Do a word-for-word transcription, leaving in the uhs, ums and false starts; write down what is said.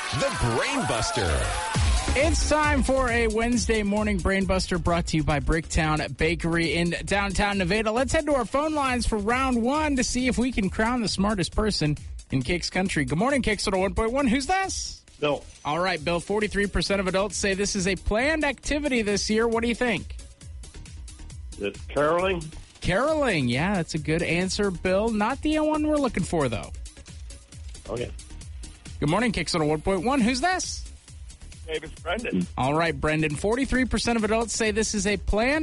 the Brain Buster. It's time for a Wednesday morning Brain Buster brought to you by Bricktown Bakery in downtown Nevada. Let's head to our phone lines for round one to see if we can crown the smartest person in Kicks Country. Good morning, Kicks one oh one point one. Who's this? Bill. All right, Bill, forty-three percent of adults say this is a planned activity this year. What do you think? It's caroling. Caroling, yeah, that's a good answer, Bill. Not the one we're looking for, though. Okay. Good morning, Kicks one oh one point one. Who's this? Davis Brendan. All right, Brendan, forty-three percent of adults say this is a planned